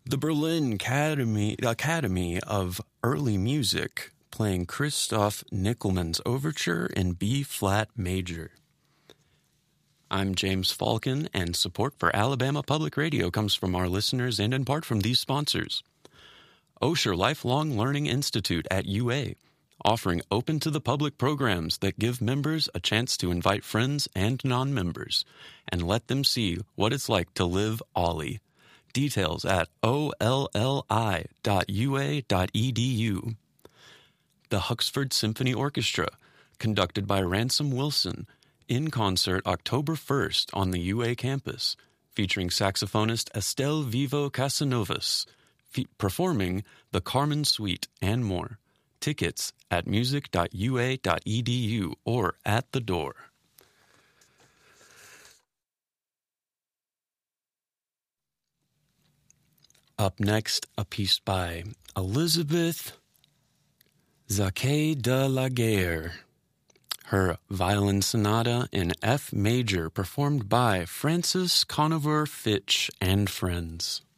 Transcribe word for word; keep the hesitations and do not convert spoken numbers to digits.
The Berlin Academy, Academy of Early Music, playing Christoph Nickelman's Overture in B-flat major. I'm James Falcon, and support for Alabama Public Radio comes from our listeners and in part from these sponsors. Osher Lifelong Learning Institute at U A, offering open-to-the-public programs that give members a chance to invite friends and non-members and let them see what it's like to live Ollie. Details at O L L I dot U A dot E D U. The Huxford Symphony Orchestra, conducted by Ransom Wilson, in concert October first on the U A campus, featuring saxophonist Estelle Vivo Casanovas, fe- performing the Carmen Suite and more. Tickets at music dot U A dot E D U or at the door. Up next, a piece by Elizabeth Jacquet de la Guerre. Her Violin Sonata in F major, performed by Francis Conover Fitch and Friends.